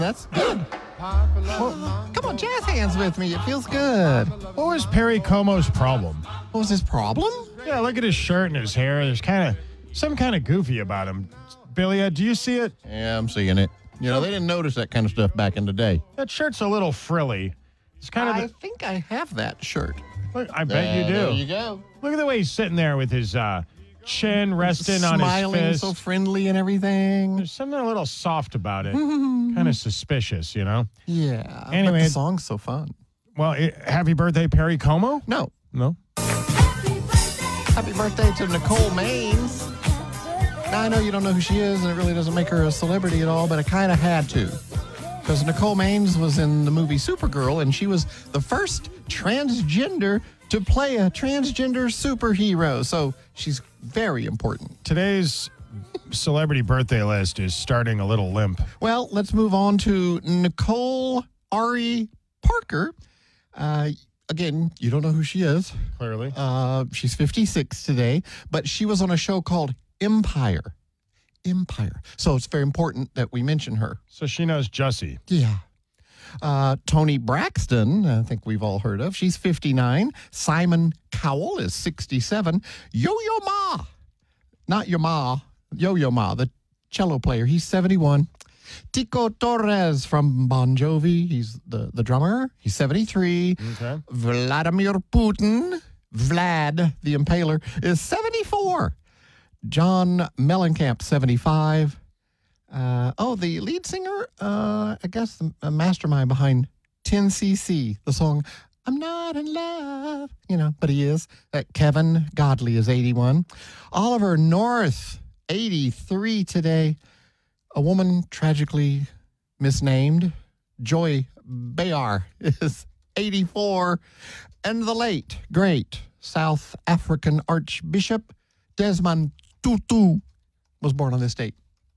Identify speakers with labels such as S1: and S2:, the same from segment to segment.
S1: That's good. Well, come on, jazz hands with me. It feels good.
S2: What was Perry Como's problem?
S1: What was his problem?
S2: Yeah, look at his shirt and his hair. There's some kind of goofy about him. Billy, do you see it?
S1: Yeah, I'm seeing it. You know, they didn't notice that kind of stuff back in the day.
S2: That shirt's a little frilly. It's kind of.
S1: I think I have that shirt.
S2: Look, I bet you do.
S1: There you go.
S2: Look at the way he's sitting there with his chin resting on his
S1: Smiling,
S2: fist.
S1: so friendly and everything.
S2: There's something a little soft about it. Kind of suspicious, you know?
S1: Yeah.
S2: Anyway,
S1: but the song's so fun.
S2: Well, happy birthday, Perry Como?
S1: No.
S2: No?
S1: Happy birthday to Nicole Maines. Now, I know you don't know who she is, and it really doesn't make her a celebrity at all, but I kind of had to. Because Nicole Maines was in the movie Supergirl, and she was the first transgender to play a transgender superhero. So she's very important.
S2: Today's celebrity birthday list is starting a little limp.
S1: Well, let's move on to Nicole Ari Parker. Again, you don't know who she is.
S2: Clearly.
S1: She's 56 today, but she was on a show called Empire. So it's very important that we mention her.
S2: So she knows Jussie.
S1: Yeah. Toni Braxton, I think we've all heard of. She's 59. Simon Cowell is 67. Yo-Yo Ma. Not your ma. Yo-Yo Ma, the cello player. He's 71. Tico Torres from Bon Jovi. He's the drummer. He's 73.
S2: Okay.
S1: Vladimir Putin, Vlad the Impaler, is 74. John Mellencamp, 75. The lead singer, I guess the mastermind behind 10cc, the song I'm Not in Love, but he is. Kevin Godley is 81. Oliver North, 83 today. A woman tragically misnamed, Joy Behar, is 84. And the late, great South African Archbishop Desmond Tutu was born on this date.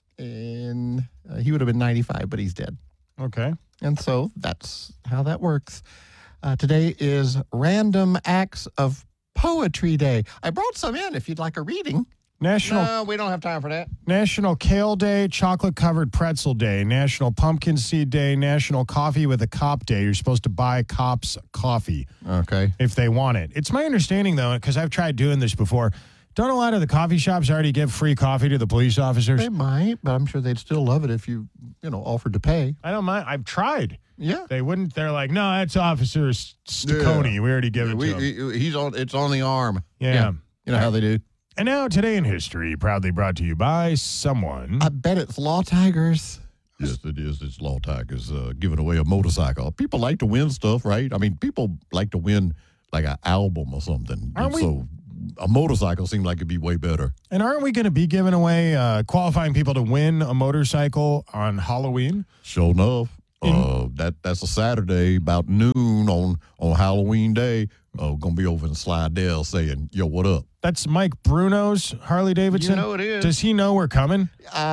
S1: And he would have been 95, but he's dead.
S2: Okay.
S1: And so that's how that works. Today is Random Acts of Poetry Day. I brought some in if you'd like a reading. No, we don't have time for that.
S2: National Kale Day, Chocolate-Covered Pretzel Day, National Pumpkin Seed Day, National Coffee with a Cop Day. You're supposed to buy cops coffee.
S1: Okay.
S2: If they want it. It's my understanding, though, because I've tried doing this before, don't a lot of the coffee shops already give free coffee to the police officers?
S1: They might, but I'm sure they'd still love it if you offered to pay.
S2: I don't mind. I've tried.
S1: Yeah.
S2: They wouldn't. They're like, no, that's Officer Staccone. Yeah. We already give it to him.
S1: It's on the arm.
S2: Yeah.
S1: You know how they do.
S2: And now, Today in History, proudly brought to you by someone.
S1: I bet it's Law Tigers.
S3: Yes, it is. It's Law Tigers giving away a motorcycle. People like to win stuff, right? I mean, people like to win like an album or something. So a motorcycle seemed like it'd be way better.
S2: And aren't we going to be giving away, qualifying people to win a motorcycle on Halloween?
S3: Sure enough. That's a Saturday about noon on Halloween Day. Gonna be over in Slidell saying, yo, what up?
S2: That's Mike Bruno's Harley Davidson.
S1: You know it is.
S2: Does he know we're coming?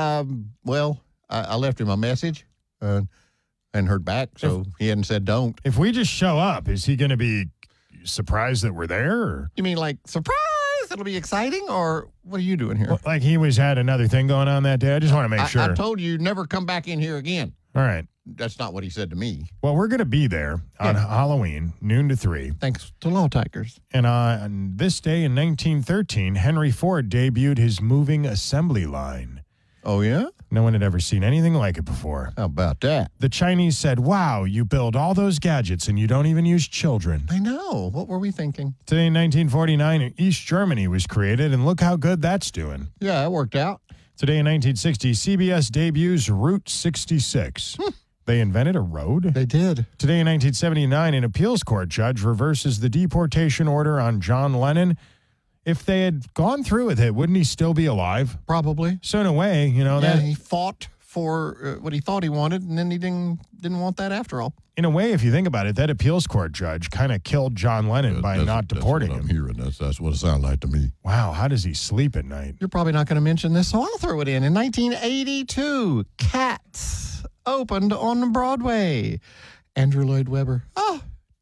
S1: Well, I left him a message and heard back, so he hadn't said don't.
S2: If we just show up, is he going to be surprised that we're there? Or?
S1: You mean like, surprise, it'll be exciting? Or what are you doing here?
S2: Well, like he had another thing going on that day? I just want to make sure.
S1: I told you never come back in here again.
S2: All right.
S1: That's not what he said to me.
S2: Well, we're going to be there on Halloween, noon to 3.
S1: Thanks to Law Tigers.
S2: And on this day in 1913, Henry Ford debuted his moving assembly line.
S1: Oh, yeah?
S2: No one had ever seen anything like it before.
S1: How about that?
S2: The Chinese said, wow, you build all those gadgets and you don't even use children.
S1: I know. What were we thinking?
S2: Today in 1949, East Germany was created, and look how good that's doing.
S1: Yeah, that worked out.
S2: Today in 1960, CBS debuts Route 66. They invented a road?
S1: They did.
S2: Today in 1979, an appeals court judge reverses the deportation order on John Lennon. If they had gone through with it, wouldn't he still be alive?
S1: Probably.
S2: So in a way, that
S1: he fought for what he thought he wanted, and then he didn't want that after all.
S2: In a way, if you think about it, that appeals court judge kind of killed John Lennon by not deporting him.
S3: That's what I'm hearing. That's what it sounds like to me.
S2: Wow, how does he sleep at night?
S1: You're probably not going to mention this, so I'll throw it in. In 1982, Cats opened on Broadway. Andrew Lloyd Webber. Oh,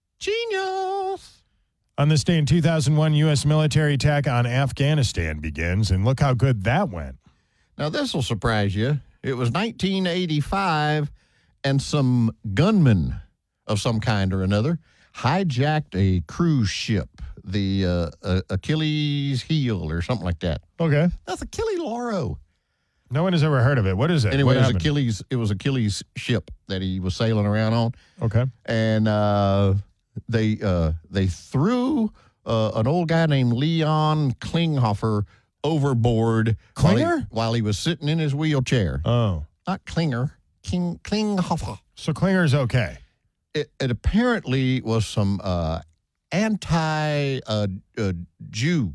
S1: genius.
S2: On this day in 2001, U.S. military attack on Afghanistan begins, and look how good that went.
S1: Now, this will surprise you. It was 1985,
S3: and some gunmen of some kind or another hijacked a cruise ship, the Achilles Heel or something like that.
S2: Okay.
S3: That's Achilles Lauro.
S2: No one has ever heard of it. What is it?
S3: Anyway,
S2: What happened?
S3: it was Achilles' ship that he was sailing around on.
S2: Okay.
S3: And they threw an old guy named Leon Klinghoffer overboard
S2: Klinger?
S3: while he was sitting in his wheelchair.
S2: Oh.
S3: Not Klinger, Klinghoffer.
S2: So Klinger's okay.
S3: It apparently was some anti-Jew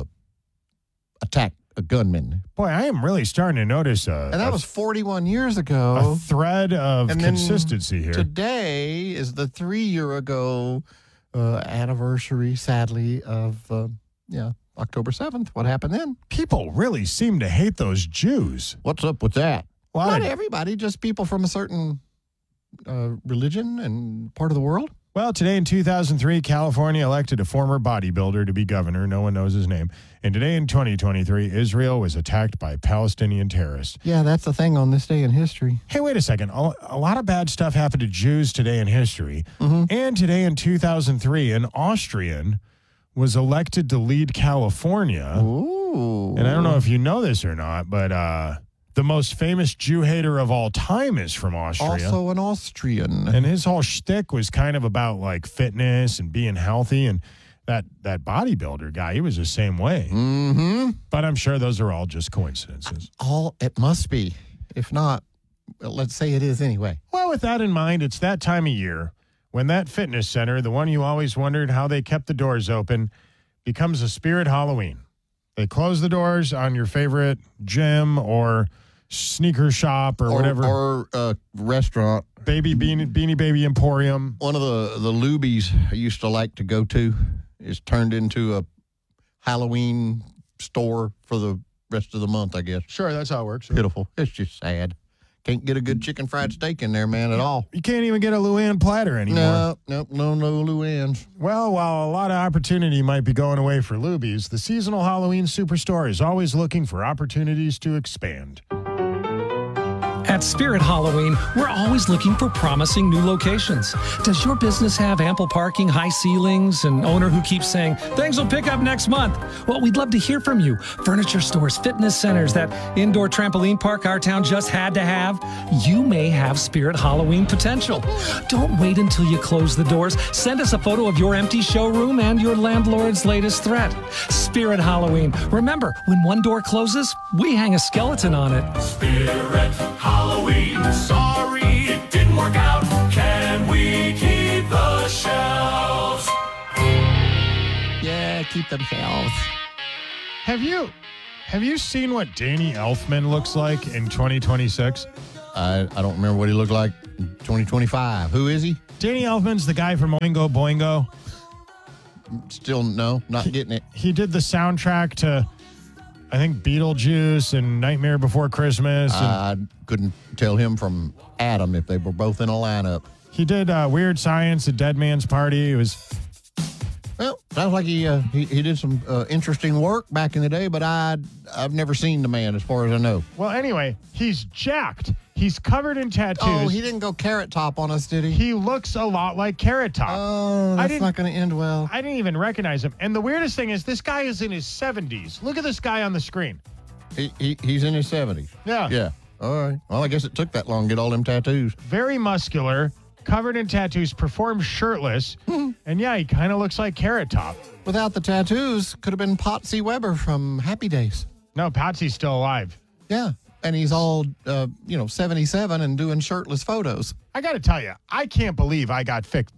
S3: attack, a gunman.
S2: Boy, I am really starting to notice
S3: And that was 41 years
S2: a
S3: ago.
S2: thread of
S3: And then
S2: consistency here.
S3: Today is the 3-year ago anniversary, sadly, of October 7th. What happened then?
S2: People really seem to hate those Jews.
S3: What's up with that?
S2: A lot
S3: Not
S2: of-
S3: everybody, just people from a certain religion and part of the world.
S2: Well, today in 2003, California elected a former bodybuilder to be governor. No one knows his name. And today in 2023, Israel was attacked by Palestinian terrorists.
S3: Yeah, that's the thing on this day in history.
S2: Hey, wait a second. A lot of bad stuff happened to Jews today in history.
S3: Mm-hmm.
S2: And today in 2003, an Austrian was elected to lead California.
S3: Ooh.
S2: And I don't know if you know this or not, but the most famous Jew hater of all time is from Austria.
S3: Also an Austrian.
S2: And his whole shtick was kind of about like fitness and being healthy. And that bodybuilder guy, he was the same way.
S3: Mm-hmm.
S2: But I'm sure those are all just coincidences.
S3: It must be. If not, well, let's say it is anyway.
S2: Well, with that in mind, it's that time of year when that fitness center, the one you always wondered how they kept the doors open, becomes a Spirit Halloween. They close the doors on your favorite gym or sneaker shop or whatever.
S3: Or restaurant.
S2: Beanie Baby Emporium.
S3: One of the Lubies I used to like to go to is turned into a Halloween store for the rest of the month, I guess.
S2: Sure, that's how it works.
S3: Pitiful. It's just sad. Can't get a good chicken fried steak in there, man, at all.
S2: You can't even get a Luann platter anymore.
S3: No Luann's.
S2: Well, while a lot of opportunity might be going away for Lubies, the seasonal Halloween superstore is always looking for opportunities to expand.
S4: At Spirit Halloween, we're always looking for promising new locations. Does your business have ample parking, high ceilings, an owner who keeps saying, things will pick up next month? Well, we'd love to hear from you. Furniture stores, fitness centers, that indoor trampoline park our town just had to have. You may have Spirit Halloween potential. Don't wait until you close the doors. Send us a photo of your empty showroom and your landlord's latest threat. Spirit Halloween. Remember, when one door closes, we hang a skeleton on it.
S5: Spirit Halloween. Sorry it didn't work out. Can we keep the shelves?
S3: Yeah, keep themselves.
S2: Have you seen what Danny Elfman looks like in 2026?
S3: I don't remember what he looked like in 2025. Who is he?
S2: Danny Elfman's the guy from Oingo Boingo.
S3: Still not getting it.
S2: He did the soundtrack to, I think, Beetlejuice and Nightmare Before Christmas. And
S3: I couldn't tell him from Adam if they were both in a lineup.
S2: he did Weird Science at Dead Man's Party. It was...
S3: Well, sounds like he did some interesting work back in the day, but I've never seen the man as far as I know.
S2: Well, anyway, he's jacked. He's covered in tattoos.
S3: Oh, he didn't go Carrot Top on us, did he?
S2: He looks a lot like Carrot Top.
S3: Oh, that's not going to end well.
S2: I didn't even recognize him. And the weirdest thing is this guy is in his 70s. Look at this guy on the screen.
S3: He's in his 70s.
S2: Yeah.
S3: Yeah. All right. Well, I guess it took that long to get all them tattoos.
S2: Very muscular, covered in tattoos, performs shirtless. And yeah, he kind of looks like Carrot Top.
S3: Without the tattoos, could have been Potsy Weber from Happy Days.
S2: No, Patsy's still alive.
S3: Yeah. And he's all, 77 and doing shirtless photos.
S2: I got to tell you, I can't believe I got tricked.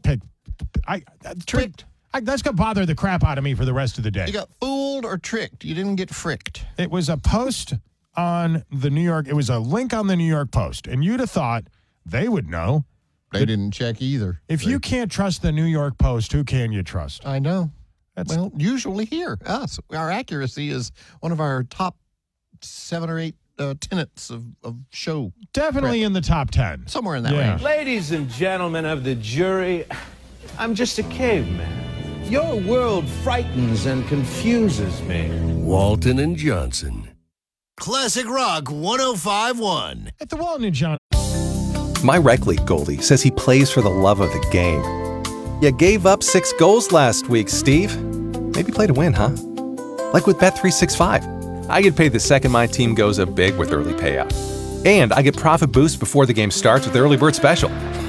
S2: That's going to bother the crap out of me for the rest of the day.
S3: You got fooled or tricked. You didn't get fricked.
S2: It was a post on the New York. It was a link on the New York Post. And you'd have thought they would know.
S3: They didn't check either.
S2: If you can't trust the New York Post, who can you trust?
S3: I know. Well, usually here, us. Our accuracy is one of our top 7 or 8 tenets of show.
S2: Definitely in the top 10.
S3: Somewhere in that
S2: Yeah.
S3: range.
S6: Ladies and gentlemen of the jury, I'm just a caveman. Your world frightens and confuses me.
S7: Walton and Johnson. Classic Rock 105.1.
S2: At the Walton and Johnson.
S7: My rec league goalie says he plays for the love of the game. You gave up 6 goals last week, Steve. Maybe play to win, huh? Like with Bet365. I get paid the second my team goes up big with early payout. And I get profit boost before the game starts with the early bird special.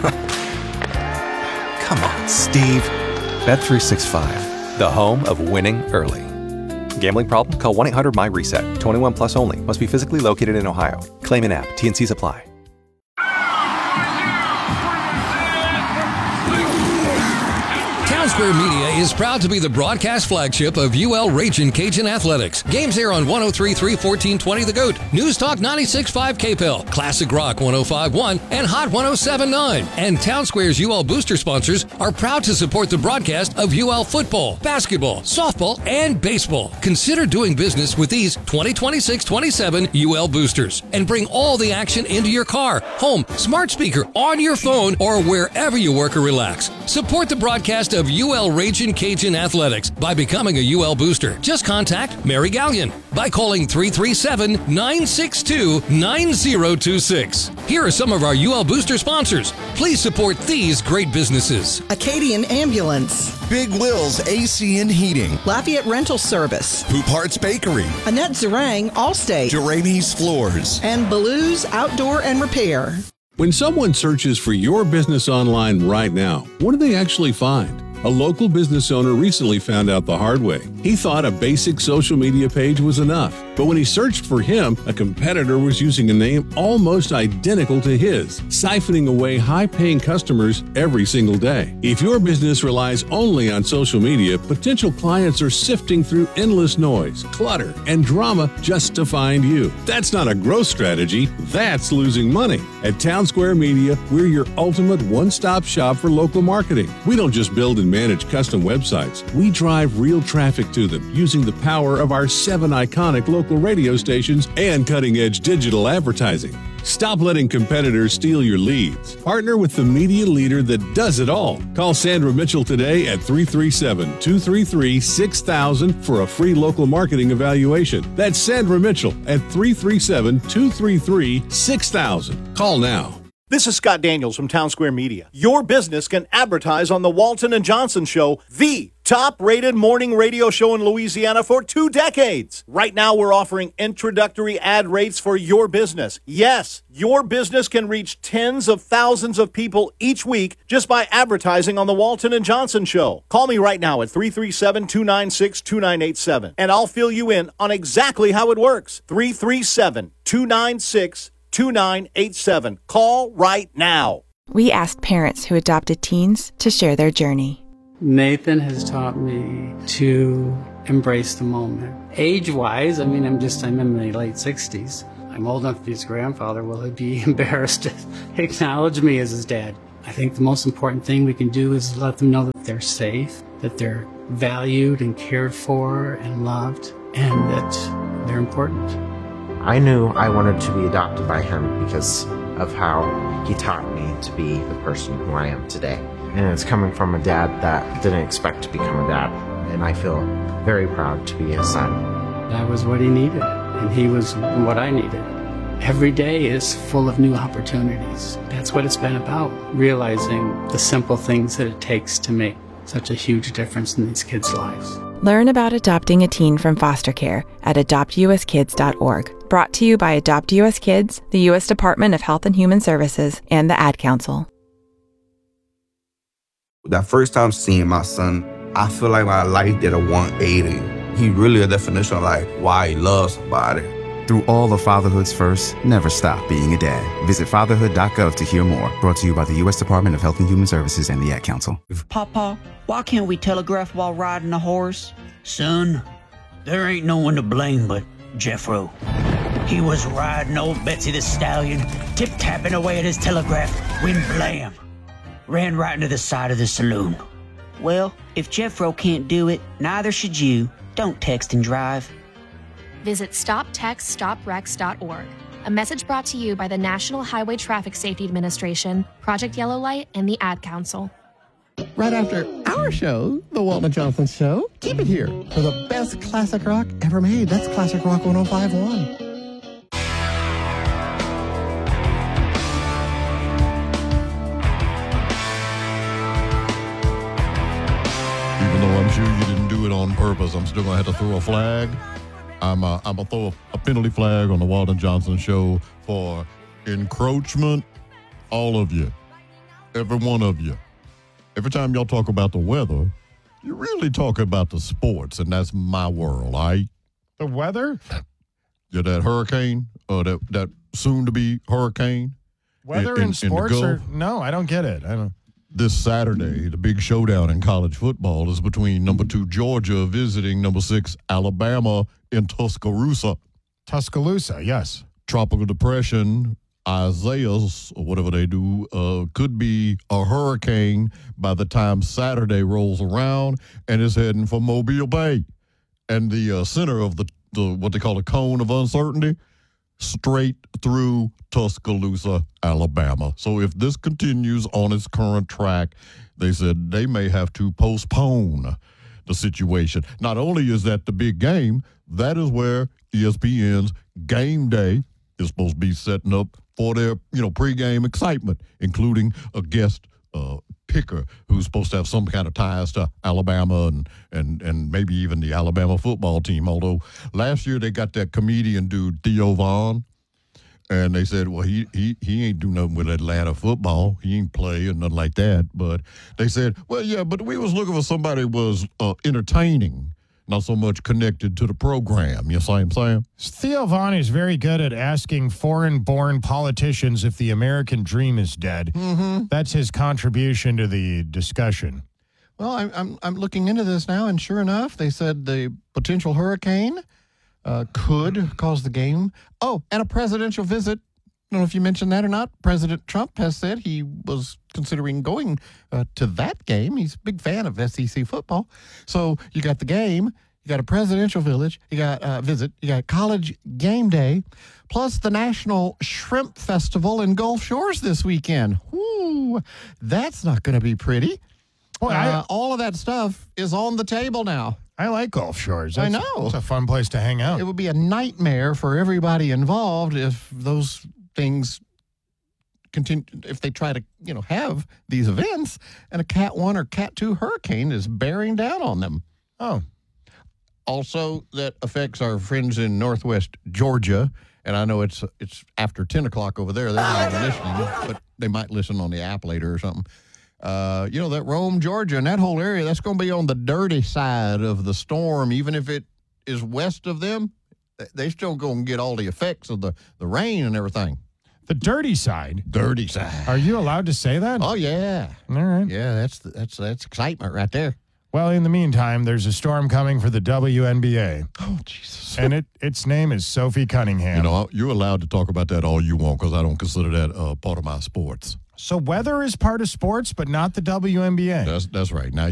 S7: Come on, Steve. Bet365, the home of winning early. Gambling problem? Call 1-800-MY-RESET. 21 plus only. Must be physically located in Ohio. Claim in app. T&Cs apply.
S8: Townsquare Media is proud to be the broadcast flagship of UL Ragin' Cajun Athletics. Games air on 103.3 1420 The Goat, News Talk 96.5 KPEL, Classic Rock 105.1, and Hot 107.9. And Townsquare's UL Booster sponsors are proud to support the broadcast of UL football, basketball, softball, and baseball. Consider doing business with these 2026-27 UL Boosters and bring all the action into your car, home, smart speaker, on your phone, or wherever you work or relax. Support the broadcast of UL Ragin' Cajun Athletics by becoming a UL Booster. Just contact Mary Gallion by calling 337-962-9026. Here are some of our UL Booster sponsors. Please support these great businesses.
S9: Acadian Ambulance,
S10: Big Will's AC and Heating,
S9: Lafayette Rental Service,
S10: Poop Hearts Bakery,
S9: Annette Zarang, Allstate,
S10: Jeremy's Floors,
S9: and Baloo's Outdoor and Repair.
S11: When someone searches for your business online right now, what do they actually find? A local business owner recently found out the hard way. He thought a basic social media page was enough. But when he searched for him, a competitor was using a name almost identical to his, siphoning away high-paying customers every single day. If your business relies only on social media, potential clients are sifting through endless noise, clutter, and drama just to find you. That's not a growth strategy. That's losing money. At Townsquare Media, we're your ultimate one-stop shop for local marketing. We don't just build and manage custom websites. We drive real traffic to them using the power of our 7 iconic local radio stations and cutting-edge digital advertising. Stop letting competitors steal your leads. Partner with the media leader that does it all. Call Sandra Mitchell today at 337-233-6000 for a free local marketing evaluation. That's Sandra Mitchell at 337-233-6000. Call now.
S12: This is Scott Daniels from Townsquare Media. Your business can advertise on the Walton and Johnson Show, the top-rated morning radio show in Louisiana for 2 decades. Right now, we're offering introductory ad rates for your business. Yes, your business can reach tens of thousands of people each week just by advertising on the Walton and Johnson Show. Call me right now at 337-296-2987, and I'll fill you in on exactly how it works. 337-296-2987. Call right now.
S13: We asked parents who adopted teens to share their journey.
S14: Nathan has taught me to embrace the moment. Age-wise, I'm in my late 60s. I'm old enough to be his grandfather. Will he be embarrassed to acknowledge me as his dad? I think the most important thing we can do is let them know that they're safe, that they're valued and cared for and loved, and that they're important.
S15: I knew I wanted to be adopted by him because of how he taught me to be the person who I am today. And it's coming from a dad that didn't expect to become a dad. And I feel very proud to be his son.
S14: I was what he needed, and he was what I needed. Every day is full of new opportunities. That's what it's been about, realizing the simple things that it takes to make such a huge difference in these kids' lives.
S13: Learn about adopting a teen from foster care at adoptuskids.org. Brought to you by Adopt U.S. Kids, the U.S. Department of Health and Human Services, and the Ad Council.
S16: That first time seeing my son, I feel like my life did a 180. He really a definition of like why he loves somebody.
S17: Through all of fatherhood's firsts, never stop being a dad. Visit fatherhood.gov to hear more. Brought to you by the U.S. Department of Health and Human Services and the Ad Council.
S18: Papa, why can't we telegraph while riding a horse? Son, there ain't no one to blame but Jeffro. He was riding old Betsy the Stallion, tip-tapping away at his telegraph, when blam, ran right into the side of the saloon.
S19: Well, if Jeffro can't do it, neither should you. Don't text and drive.
S20: Visit StopTextStopWrecks.org. A message brought to you by the National Highway Traffic Safety Administration, Project Yellow Light, and the Ad Council.
S1: Right after our show, The Walton and Johnson Show, keep it here for the best classic rock ever made. That's Classic Rock 105.1.
S3: sure you didn't do it on purpose. I'm still going to have to throw a flag. I'm going to throw a penalty flag on the Walton Johnson Show for encroachment. All of you. Every one of you. Every time y'all talk about the weather, you really talk about the sports, and that's my world, all right?
S2: The weather?
S3: Yeah, that hurricane, that soon-to-be hurricane.
S2: Weather and sports no, I don't get it. I don't.
S3: This Saturday, the big showdown in college football is between number 2 Georgia visiting number 6 Alabama in Tuscaloosa.
S2: Tuscaloosa, yes.
S3: Tropical depression, Isaias, or whatever they do, could be a hurricane by the time Saturday rolls around and is heading for Mobile Bay. And the center of the what they call a cone of uncertainty, straight through Tuscaloosa, Alabama. So if this continues on its current track, they said they may have to postpone the situation. Not only is that the big game, that is where ESPN's Game Day is supposed to be setting up for their, pregame excitement, including a guest picker who's supposed to have some kind of ties to Alabama and maybe even the Alabama football team. Although last year they got that comedian dude Theo Vaughn, and they said, well, he ain't do nothing with Atlanta football. He ain't play or nothing like that. But they said, well, yeah, but we was looking for somebody who was entertaining, not so much connected to the program. You see what I'm saying?
S2: Theo Vaughn is very good at asking foreign-born politicians if the American dream is dead.
S1: Mm-hmm.
S2: That's his contribution to the discussion.
S1: Well, I'm looking into this now, and sure enough, they said the potential hurricane could cause the game. Oh, and a presidential visit. I don't know if you mentioned that or not. President Trump has said he was considering going to that game. He's a big fan of SEC football. So you got the game, you got a presidential visit, you got college game day, plus the National Shrimp Festival in Gulf Shores this weekend. Whoo, that's not going to be pretty.
S2: Well,
S1: all of that stuff is on the table now.
S2: I like Gulf Shores.
S1: I know.
S2: It's a fun place to hang out.
S1: It would be a nightmare for everybody involved if those things continue, if they try to, have these events and a Cat 1 or Cat 2 hurricane is bearing down on them.
S2: Oh.
S1: Also, that affects our friends in Northwest Georgia. And I know it's after 10 o'clock over there. They're not even listening, but they might listen on the app later or something. That Rome, Georgia, and that whole area, that's going to be on the dirty side of the storm. Even if it is west of them, they still going to get all the effects of the rain and everything.
S2: The dirty side?
S1: Dirty side.
S2: Are you allowed to say that?
S1: Oh, yeah.
S2: All right.
S1: Yeah, that's excitement right there.
S2: Well, in the meantime, there's a storm coming for the WNBA.
S1: Oh, Jesus.
S2: And its name is Sophie Cunningham.
S3: You're allowed to talk about that all you want because I don't consider that part of my sports.
S2: So weather is part of sports, but not the WNBA.
S3: That's right. Now